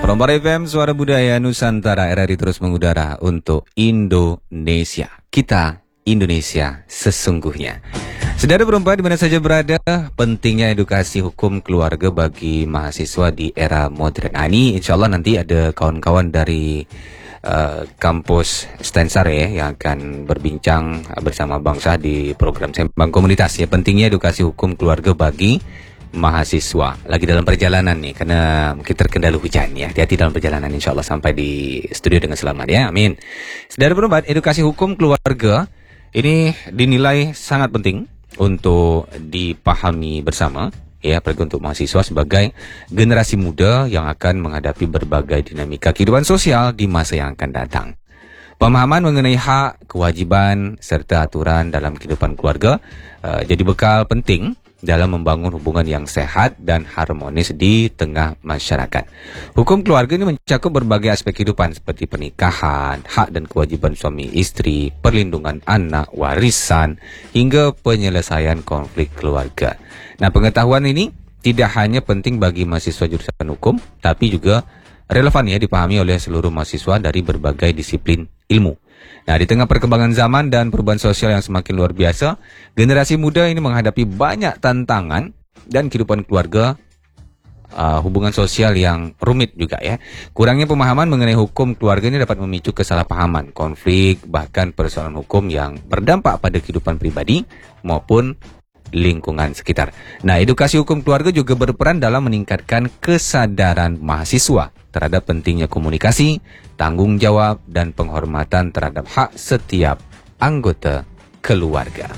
Perombar FM, Suara Budaya Nusantara, RRI terus mengudara untuk Indonesia. Kita Indonesia sesungguhnya. Saudara perempuan di mana saja berada, pentingnya edukasi hukum keluarga bagi mahasiswa di era modern. Nah, ini insya Allah nanti ada kawan-kawan dari kampus Stensare yang akan berbincang bersama bangsa di program Sembang Komunitas. Ya, pentingnya edukasi hukum keluarga bagi mahasiswa. Lagi dalam perjalanan nih, karena mungkin terkendala hujan ya. Hati-hati dalam perjalanan, insya Allah sampai di studio dengan selamat ya, amin. Saudara perempuan, edukasi hukum keluarga ini dinilai sangat penting untuk dipahami bersama ya, apalagi untuk mahasiswa sebagai generasi muda yang akan menghadapi berbagai dinamika kehidupan sosial di masa yang akan datang. Pemahaman mengenai hak, kewajiban serta aturan dalam kehidupan keluarga jadi bekal penting dalam membangun hubungan yang sehat dan harmonis di tengah masyarakat. Hukum keluarga ini mencakup berbagai aspek kehidupan seperti pernikahan, hak dan kewajiban suami istri, perlindungan anak, warisan, hingga penyelesaian konflik keluarga. Nah, pengetahuan ini tidak hanya penting bagi mahasiswa jurusan hukum, tapi juga relevan ya dipahami oleh seluruh mahasiswa dari berbagai disiplin ilmu. Nah, di tengah perkembangan zaman dan perubahan sosial yang semakin luar biasa, generasi muda ini menghadapi banyak tantangan dan kehidupan keluarga, hubungan sosial yang rumit juga ya. Kurangnya pemahaman mengenai hukum keluarga ini dapat memicu kesalahpahaman, konflik, bahkan persoalan hukum yang berdampak pada kehidupan pribadi maupun lingkungan sekitar. Nah, edukasi hukum keluarga juga berperan dalam meningkatkan kesadaran mahasiswa terhadap pentingnya komunikasi, tanggung jawab, dan penghormatan terhadap hak setiap anggota keluarga.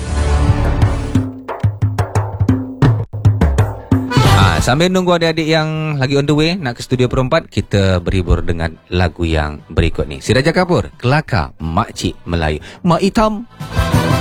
Sambil nunggu adik-adik yang lagi on the way nak ke studio perempat, kita berhibur dengan lagu yang berikut ni. Si Raja Kapur, Kelakar Makcik Melayu. Mak Hitam.